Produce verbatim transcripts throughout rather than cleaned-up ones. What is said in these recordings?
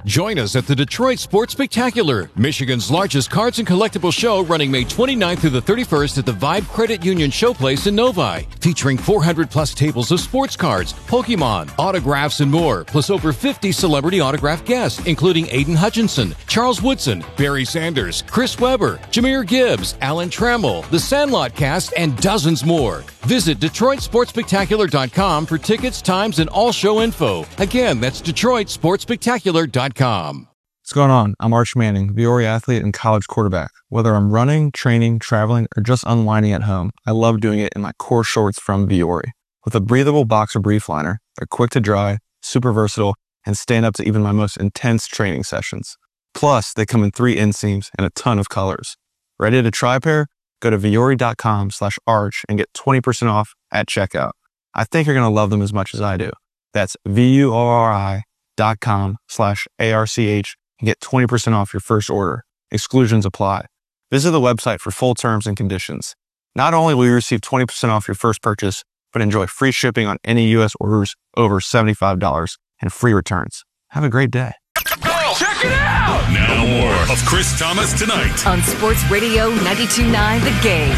Join us at the Detroit Sports Spectacular, Michigan's largest cards and collectible show, running May twenty-ninth through the thirty-first at the Vibe Credit Union Showplace in Novi, featuring four hundred plus tables of sports cards, Pokemon, autographs, and more, plus over fifty celebrity autograph guests, including Aiden Hutchinson, Charles Woodson, Barry Sanders, Chris Webber, Jameer Gibbs, Alan Trammell, The Sandlot Cast, and dozens more. Visit Detroit Sports Spectacular dot com for tickets, times, and all show info. Again, that's Detroit Sports Spectacular dot com. What's going on? I'm Arch Manning, Viore athlete and college quarterback. Whether I'm running, training, traveling, or just unwinding at home, I love doing it in my core shorts from Viore. With a breathable boxer brief liner, they're quick to dry, super versatile, and stand up to even my most intense training sessions. Plus, they come in three inseams and a ton of colors. Ready to try a pair? Go to Viore.com slash arch and get twenty percent off at checkout. I think you're going to love them as much as I do. That's V-U-O-R-I dot com slash A-R-C-H and get twenty percent off your first order. Exclusions apply. Visit the website for full terms and conditions. Not only will you receive twenty percent off your first purchase, but enjoy free shipping on any U S orders over seventy-five dollars and free returns. Have a great day. Check it out! Now more of Chris Thomas Tonight on Sports Radio ninety-two point nine The Game.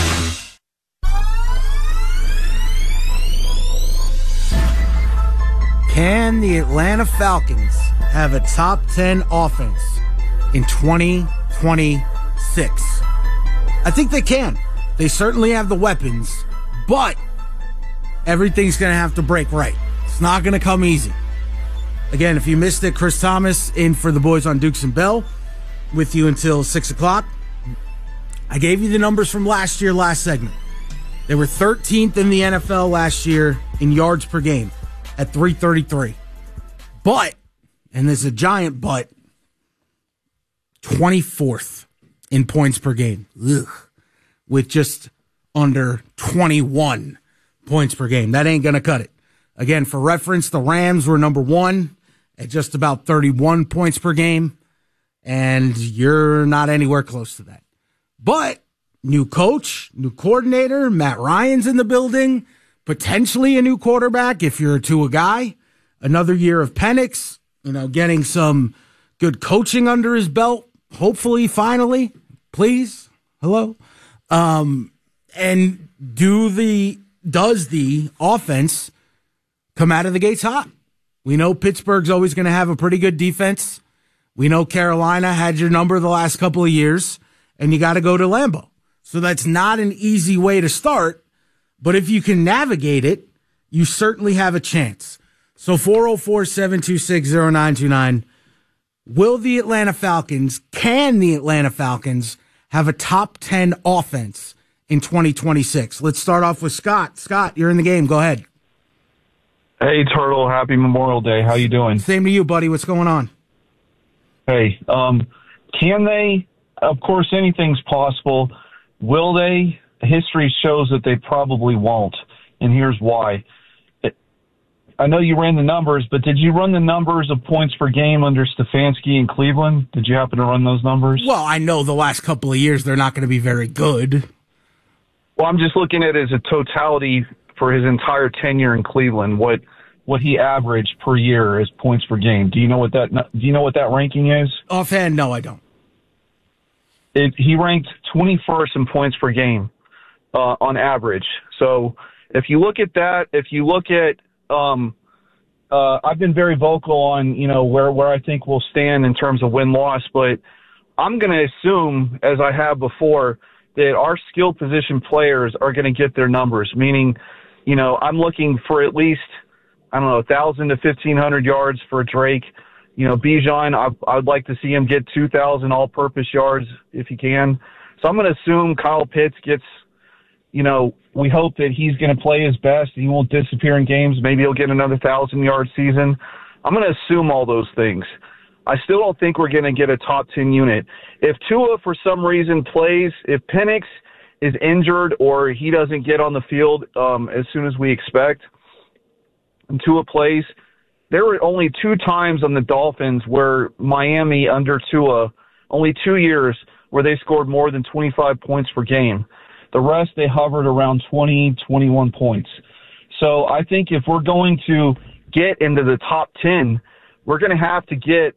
Can the Atlanta Falcons have a top ten offense in twenty twenty-six? I think they can. They certainly have the weapons, but everything's going to have to break right. It's not going to come easy. Again, if you missed it, Chris Thomas in for the boys on Dukes and Bell with you until six o'clock. I gave you the numbers from last year, last segment. They were thirteenth in the N F L last year in yards per game at three thirty-three. But, and there's a giant but, twenty-fourth in points per game. Ugh. With just under twenty-one points per game. That ain't going to cut it. Again, for reference, the Rams were number one at just about thirty-one points per game, and you're not anywhere close to that. But new coach, new coordinator, Matt Ryan's in the building, potentially a new quarterback if you're a Tua guy, another year of Penix, you know, getting some good coaching under his belt, hopefully, finally, please, hello, um, and do the does the offense come out of the gates hot? We know Pittsburgh's always going to have a pretty good defense. We know Carolina had your number the last couple of years, and you got to go to Lambeau. So that's not an easy way to start, but if you can navigate it, you certainly have a chance. So four oh four, seven two six, oh nine two nine. Will the Atlanta Falcons, can the Atlanta Falcons have a top ten offense in twenty twenty-six? Let's start off with Scott. Scott, you're in the game. Go ahead. Hey, Turtle. Happy Memorial Day. How you doing? Same to you, buddy. What's going on? Hey, um, can they? Of course, anything's possible. Will they? History shows that they probably won't, and here's why. It, I know you ran the numbers, but did you run the numbers of points per game under Stefanski in Cleveland? Did you happen to run those numbers? Well, I know the last couple of years they're not going to be very good. Well, I'm just looking at it as a totality for his entire tenure in Cleveland, what what he averaged per year as points per game. Do you know what that do you know what that ranking is? Offhand, no, I don't. It, he ranked twenty-first in points per game uh, on average. So if you look at that, if you look at, um, uh, I've been very vocal on you know where where I think we'll stand in terms of win loss, but I'm going to assume, as I have before, that our skill position players are going to get their numbers, meaning, you know, I'm looking for at least, I don't know, one thousand to fifteen hundred yards for Drake. You know, Bijan, I, I'd like to see him get two thousand all-purpose yards if he can. So I'm going to assume Kyle Pitts gets, you know, we hope that he's going to play his best. He won't disappear in games. Maybe he'll get another one thousand-yard season. I'm going to assume all those things. I still don't think we're going to get a top ten unit. If Tua, for some reason, plays, if Penix is injured or he doesn't get on the field um, as soon as we expect, and Tua plays, there were only two times on the Dolphins where Miami under Tua, only two years where they scored more than twenty-five points per game. The rest, they hovered around twenty, twenty-one points. So I think if we're going to get into the top ten, we're going to have to get